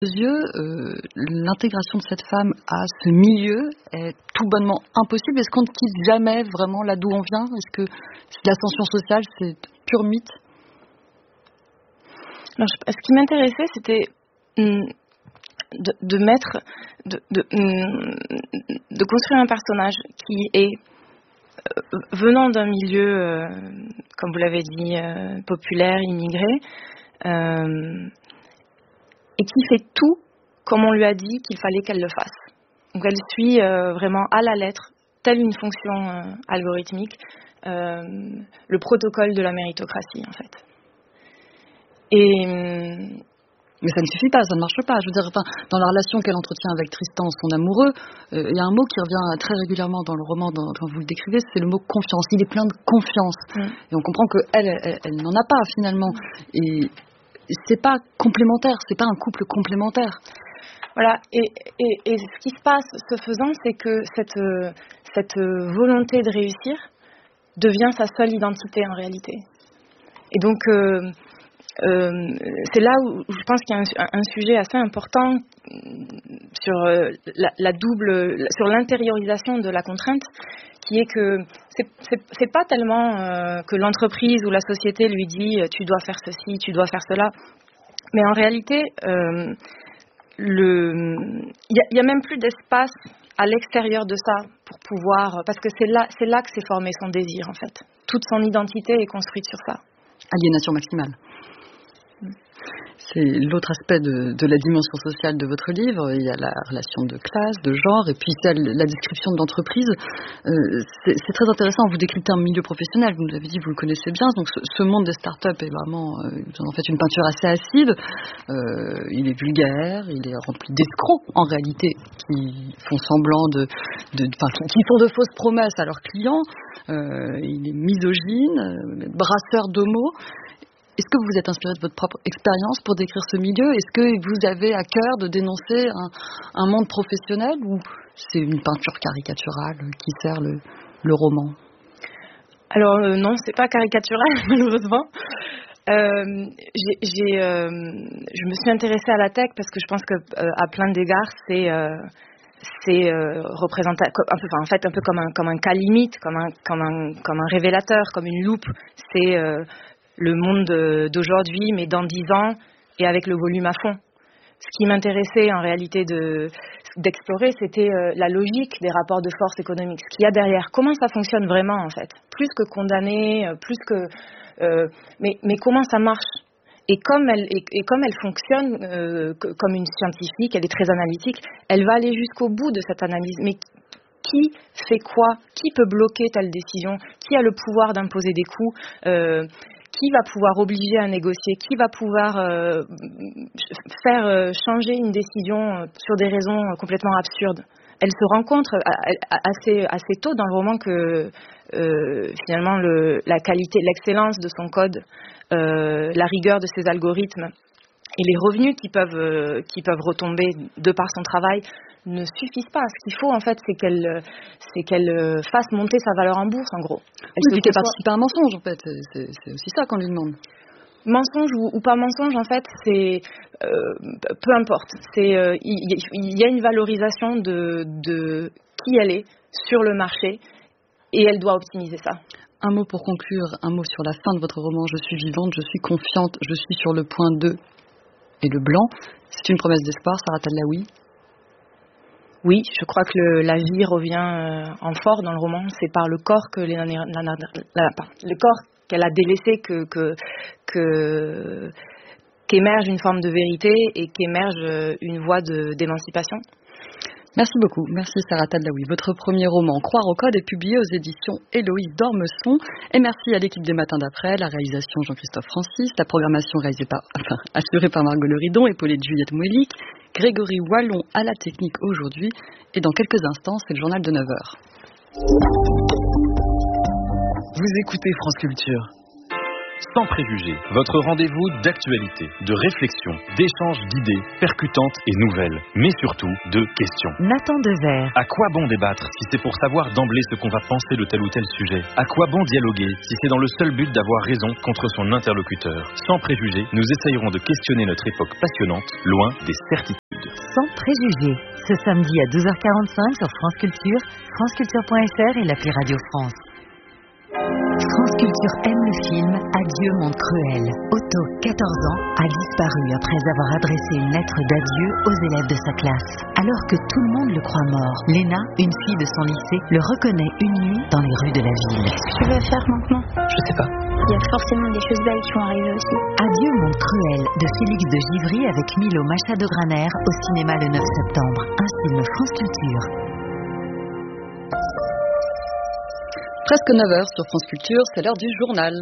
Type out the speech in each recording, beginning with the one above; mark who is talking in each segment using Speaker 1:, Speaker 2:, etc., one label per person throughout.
Speaker 1: yeux, l'intégration de cette femme à ce milieu est tout bonnement impossible. Est-ce qu'on ne quitte jamais vraiment là d'où on vient? Est-ce que l'ascension sociale, c'est pur mythe?
Speaker 2: Alors, ce qui m'intéressait, c'était de construire un personnage qui est venant d'un milieu, comme vous l'avez dit, populaire, immigré, et qui fait tout comme on lui a dit qu'il fallait qu'elle le fasse. Donc elle suit vraiment à la lettre, telle une fonction algorithmique, le protocole de la méritocratie en fait.
Speaker 1: Mais ça ne suffit pas, ça ne marche pas. Je veux dire, dans la relation qu'elle entretient avec Tristan, son amoureux, il y a un mot qui revient très régulièrement dans le roman, quand vous le décrivez, c'est le mot confiance. Il est plein de confiance. Et on comprend qu'elle n'en a pas finalement. Et c'est pas complémentaire, c'est pas un couple complémentaire.
Speaker 2: Voilà, et ce qui se passe, ce faisant, c'est que cette volonté de réussir devient sa seule identité en réalité. Et donc, c'est là où je pense qu'il y a un sujet assez important sur sur l'intériorisation de la contrainte, qui est que c'est pas tellement que l'entreprise ou la société lui dit tu dois faire ceci, tu dois faire cela, mais en réalité il y a même plus d'espace à l'extérieur de ça pour pouvoir, parce que c'est là que s'est formé son désir en fait. Toute son identité est construite sur ça.
Speaker 1: Aliénation maximale. C'est l'autre aspect de la dimension sociale de votre livre. Il y a la relation de classe, de genre, et puis la description de l'entreprise. C'est très intéressant. Vous décryptez un milieu professionnel. Vous nous avez dit, vous le connaissez bien. Donc ce monde des startups est vraiment, vous en faites une peinture assez acide. Il est vulgaire, il est rempli d'escrocs en réalité, qui font semblant qui font de fausses promesses à leurs clients. Il est misogyne, brasseur d'homo. Est-ce que vous vous êtes inspiré de votre propre expérience pour décrire ce milieu? Est-ce que vous avez à cœur de dénoncer un monde professionnel, ou c'est une peinture caricaturale qui sert le roman?
Speaker 2: Alors non, c'est pas caricatural malheureusement. Je me suis intéressée à la tech parce que je pense que à plein d'égards c'est représentatif, en fait un peu comme un cas limite, comme un révélateur, comme une loupe. C'est le monde d'aujourd'hui, mais dans 10 ans, et avec le volume à fond. Ce qui m'intéressait en réalité d'explorer, c'était la logique des rapports de force économiques, ce qu'il y a derrière, comment ça fonctionne vraiment en fait, plus que condamner, mais comment ça marche. Et comme elle fonctionne comme une scientifique, elle est très analytique, elle va aller jusqu'au bout de cette analyse. Mais qui fait quoi? Qui peut bloquer telle décision? Qui a le pouvoir d'imposer des coûts? Qui va pouvoir obliger à négocier? Qui va pouvoir faire changer une décision sur des raisons complètement absurdes? Elle se rend compte assez tôt dans le roman que finalement la qualité, l'excellence de son code, la rigueur de ses algorithmes et les revenus qui peuvent retomber de par son travail ne suffisent pas. Ce qu'il faut en fait, c'est qu'elle fasse monter sa valeur en bourse, en gros.
Speaker 1: Elle participe à un mensonge en fait. C'est aussi ça qu'on lui demande.
Speaker 2: Mensonge ou pas mensonge, en fait, c'est peu importe. Il y a une valorisation de qui elle est sur le marché et elle doit optimiser ça.
Speaker 1: Un mot pour conclure, un mot sur la fin de votre roman. Je suis vivante, je suis confiante, je suis sur le point de... Et le blanc, c'est une promesse d'espoir, Sarah Tadlaoui?
Speaker 2: Oui, je crois que la vie revient en fort dans le roman. C'est par le corps que le corps qu'elle a délaissé qu'émerge une forme de vérité et qu'émerge une voie d'émancipation.
Speaker 1: Merci beaucoup. Merci Sarah Tadlaoui. Votre premier roman, Croire au code, est publié aux éditions Héloïse d'Ormesson. Et merci à l'équipe des Matins d'après, la réalisation Jean-Christophe Francis, la programmation assurée par Margot Leridon, épaulée de Juliette Mouelik, Grégory Wallon à la technique aujourd'hui. Et dans quelques instants, c'est le journal de 9h.
Speaker 3: Vous écoutez France Culture. Sans préjugés, votre rendez-vous d'actualité, de réflexion, d'échange d'idées percutantes et nouvelles, mais surtout de questions.
Speaker 4: Nathan Dever.
Speaker 3: À quoi bon débattre si c'est pour savoir d'emblée ce qu'on va penser de tel ou tel sujet? À quoi bon dialoguer si c'est dans le seul but d'avoir raison contre son interlocuteur? Sans préjugés, nous essayerons de questionner notre époque passionnante, loin des certitudes.
Speaker 4: Sans préjugés, ce samedi à 12h45 sur France Culture, franceculture.fr et l'appli Radio France. France Culture aime le film Adieu monde cruel. Otto, 14 ans, a disparu après avoir adressé une lettre d'adieu aux élèves de sa classe. Alors que tout le monde le croit mort, Léna, une fille de son lycée, le reconnaît une nuit dans les rues de la ville.
Speaker 5: Qu'est-ce que tu veux faire maintenant?
Speaker 6: Je sais pas.
Speaker 5: Il y a forcément des choses belles qui vont arriver aussi.
Speaker 4: Adieu monde cruel de Félix de Givry avec Milo Machado-Graner au cinéma le 9 septembre. Un film France Culture.
Speaker 1: Presque 9h sur France Culture, c'est l'heure du journal.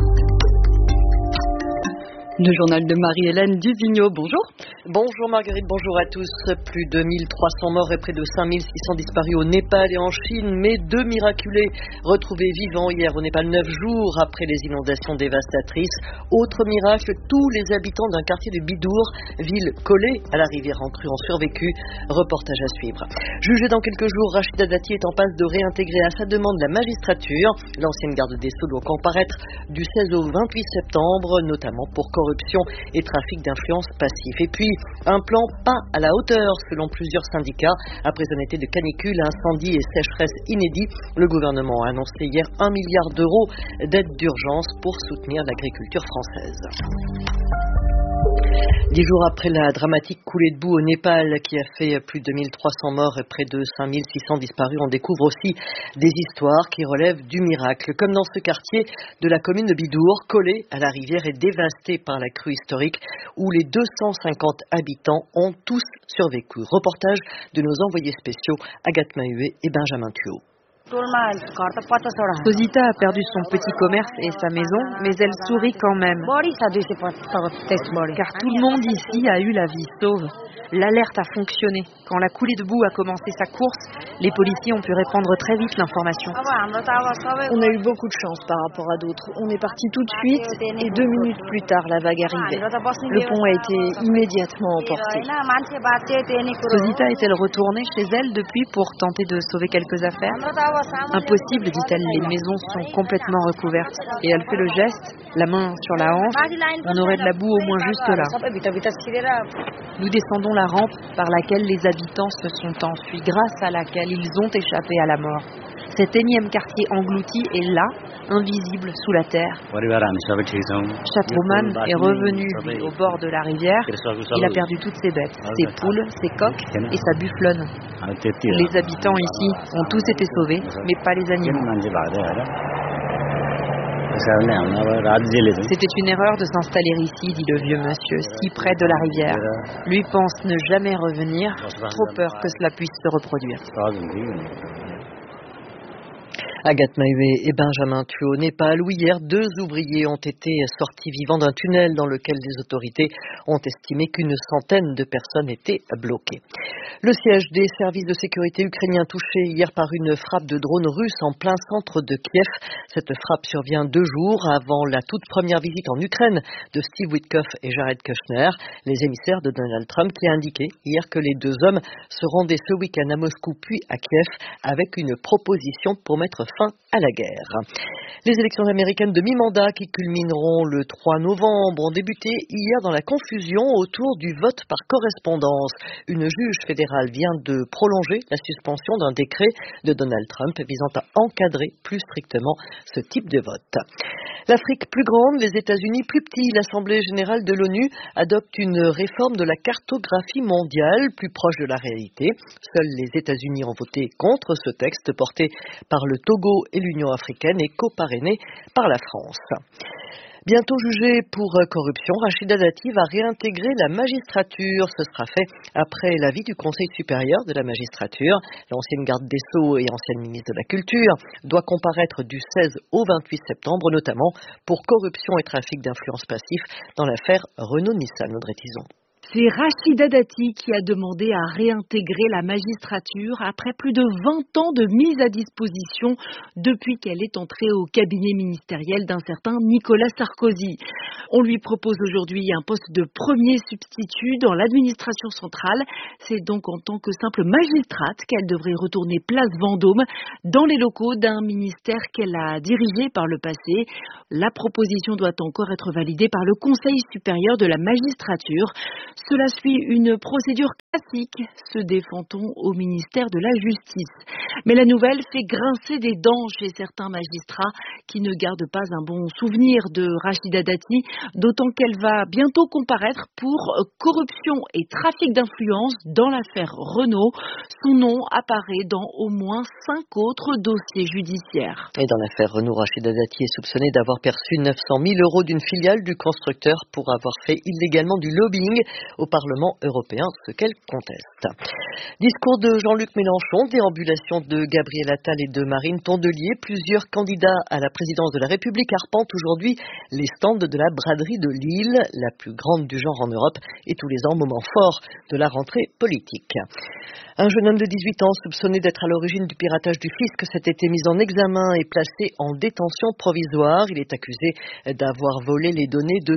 Speaker 1: Le journal de Marie-Hélène Duvigneau, bonjour.
Speaker 7: Bonjour Marguerite, bonjour à tous. Plus de 1300 morts et près de 5600 disparus au Népal et en Chine, mais 2 miraculés retrouvés vivants hier au Népal 9 jours après les inondations dévastatrices. Autre miracle, tous les habitants d'un quartier de Bidour, ville collée à la rivière en crue, ont survécu. Reportage à suivre. Jugée dans quelques jours, Rachida Dati est en passe de réintégrer à sa demande la magistrature. L'ancienne garde des Sceaux doit comparaître du 16 au 28 septembre, notamment pour corruption et trafic d'influence passif. Et puis, un plan pas à la hauteur selon plusieurs syndicats. Après un été de canicule, incendie et sécheresse inédits, le gouvernement a annoncé hier 1 milliard d'euros d'aide d'urgence pour soutenir l'agriculture française. 10 jours après la dramatique coulée de boue au Népal qui a fait plus de 1300 morts et près de 5600 disparus, on découvre aussi des histoires qui relèvent du miracle. Comme dans ce quartier de la commune de Bidour, collé à la rivière et dévasté par la crue historique, où les 250 habitants ont tous survécu. Reportage de nos envoyés spéciaux Agathe Mahuet et Benjamin Thuot.
Speaker 8: Sosita a perdu son petit commerce et sa maison, mais elle sourit quand même. Car tout le monde ici a eu la vie sauve. L'alerte a fonctionné. Quand la coulée de boue a commencé sa course, les policiers ont pu répandre très vite l'information.
Speaker 9: On a eu beaucoup de chance par rapport à d'autres. On est parti tout de suite et 2 minutes plus tard, la vague arrivait. Le pont a été immédiatement emporté.
Speaker 8: Sosita est-elle retournée chez elle depuis pour tenter de sauver quelques affaires? Impossible, dit-elle, les maisons sont complètement recouvertes. Et elle fait le geste, la main sur la hanche. On aurait de la boue au moins juste là. Nous descendons la rampe par laquelle les habitants se sont enfuis, grâce à laquelle ils ont échappé à la mort. Cet énième quartier englouti est là, invisible sous la terre. Chatroman est revenu, lui, au bord de la rivière. Il a perdu toutes ses bêtes, ses poules, ses coqs et sa bufflonne. Les habitants ici ont tous été sauvés, mais pas les animaux. C'était une erreur de s'installer ici, dit le vieux monsieur, si près de la rivière. Lui pense ne jamais revenir, trop peur que cela puisse se reproduire.
Speaker 7: Agathe Mahuet et Benjamin Thuot. Au Népal, où hier 2 ouvriers ont été sortis vivants d'un tunnel dans lequel les autorités ont estimé qu'une centaine de personnes étaient bloquées. Le siège des services de sécurité ukrainiens touché hier par une frappe de drone russe en plein centre de Kiev. Cette frappe survient 2 jours avant la toute première visite en Ukraine de Steve Witkoff et Jared Kushner, les émissaires de Donald Trump, qui a indiqué hier que les 2 hommes se rendaient ce week-end à Moscou puis à Kiev avec une proposition pour mettre fin à la guerre. Les élections américaines de mi-mandat qui culmineront le 3 novembre ont débuté hier dans la confusion autour du vote par correspondance. Une juge fédérale vient de prolonger la suspension d'un décret de Donald Trump visant à encadrer plus strictement ce type de vote. L'Afrique plus grande, les États-Unis plus petits. L'Assemblée générale de l'ONU adopte une réforme de la cartographie mondiale plus proche de la réalité. Seuls les États-Unis ont voté contre ce texte porté par le Togo et l'Union africaine et coparrainé par la France. Bientôt jugée pour corruption, Rachida Dati va réintégrer la magistrature. Ce sera fait après l'avis du Conseil supérieur de la magistrature. L'ancienne garde des Sceaux et ancienne ministre de la Culture doit comparaître du 16 au 28 septembre, notamment pour corruption et trafic d'influence passif dans l'affaire Renaud-Nissan. Audrey Tison.
Speaker 6: C'est Rachida Dati qui a demandé à réintégrer la magistrature après plus de 20 ans de mise à disposition depuis qu'elle est entrée au cabinet ministériel d'un certain Nicolas Sarkozy. On lui propose aujourd'hui un poste de premier substitut dans l'administration centrale. C'est donc en tant que simple magistrate qu'elle devrait retourner place Vendôme dans les locaux d'un ministère qu'elle a dirigé par le passé. La proposition doit encore être validée par le Conseil supérieur de la magistrature. Cela suit une procédure classique, se défend-on au ministère de la Justice. Mais la nouvelle fait grincer des dents chez certains magistrats qui ne gardent pas un bon souvenir de Rachida Dati, d'autant qu'elle va bientôt comparaître pour corruption et trafic d'influence dans l'affaire Renault. Son nom apparaît dans au moins 5 autres dossiers judiciaires.
Speaker 7: Et dans l'affaire Renault, Rachida Dati est soupçonnée d'avoir perçu 900 000 € d'une filiale du constructeur pour avoir fait illégalement du lobbying au Parlement européen, ce qu'elle conteste. Discours de Jean-Luc Mélenchon, déambulation de Gabriel Attal et de Marine Tondelier. Plusieurs candidats à la présidence de la République arpentent aujourd'hui les stands de la braderie de Lille, la plus grande du genre en Europe, et tous les ans, moment fort de la rentrée politique. Un jeune homme de 18 ans soupçonné d'être à l'origine du piratage du fisc cet été mis en examen et placé en détention provisoire. Il est accusé d'avoir volé les données de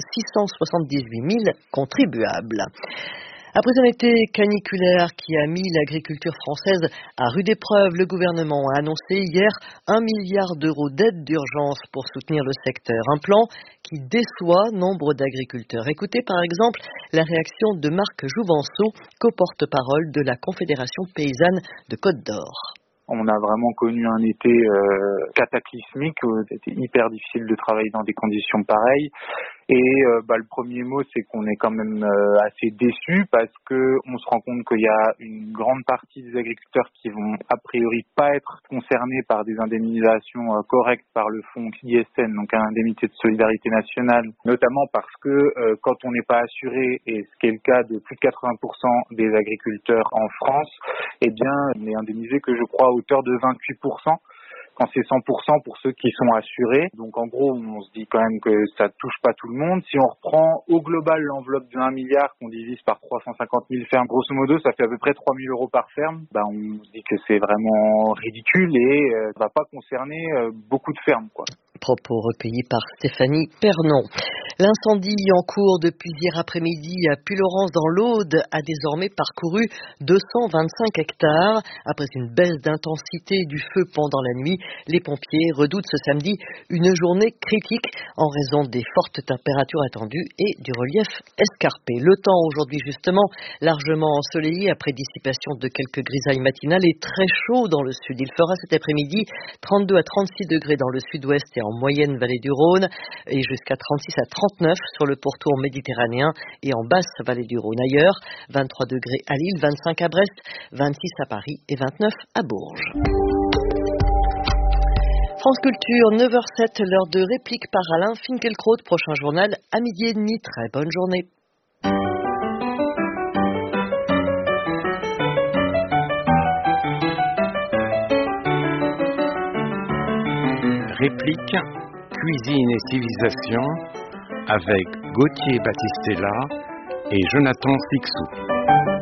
Speaker 7: 678 000 contribuables. Après un été caniculaire qui a mis l'agriculture française à rude épreuve, le gouvernement a annoncé hier 1 milliard d'euros d'aide d'urgence pour soutenir le secteur. Un plan qui déçoit nombre d'agriculteurs. Écoutez par exemple la réaction de Marc Jouvenceau, co-porte-parole de la Confédération paysanne de Côte d'Or.
Speaker 10: On a vraiment connu un été cataclysmique, c'était hyper difficile de travailler dans des conditions pareilles. Et le premier mot, c'est qu'on est quand même assez déçus parce que on se rend compte qu'il y a une grande partie des agriculteurs qui vont a priori pas être concernés par des indemnisations correctes par le fonds ISN, donc indemnité de solidarité nationale, notamment parce que quand on n'est pas assuré, et ce qui est le cas de plus de 80% des agriculteurs en France, eh bien on est indemnisé que je crois à hauteur de 28%. Quand c'est 100% pour ceux qui sont assurés. Donc en gros, on se dit quand même que ça touche pas tout le monde. Si on reprend au global l'enveloppe de 1 milliard qu'on divise par 350 000 fermes, grosso modo, ça fait à peu près 3 000 € par ferme. On se dit que c'est vraiment ridicule et ça va pas concerner beaucoup de fermes, quoi.
Speaker 7: Propos recueillis par Stéphanie Pernon. L'incendie en cours depuis hier après-midi à Puylaurens dans l'Aude a désormais parcouru 225 hectares. Après une baisse d'intensité du feu pendant la nuit, les pompiers redoutent ce samedi une journée critique en raison des fortes températures attendues et du relief escarpé. Le temps aujourd'hui justement largement ensoleillé après dissipation de quelques grisailles matinales et très chaud dans le sud. Il fera cet après-midi 32 à 36 degrés dans le sud-ouest et en moyenne vallée du Rhône et jusqu'à 36 à 39 sur le pourtour méditerranéen et en basse vallée du Rhône ailleurs, 23 degrés à Lille, 25 à Brest, 26 à Paris et 29 à Bourges. France Culture, 9h07, l'heure de réplique par Alain Finkielkraut, prochain journal à 12h30. Très bonne journée.
Speaker 11: Réplique, cuisine et civilisation avec Gauthier Battistella et Jonathan Sixou.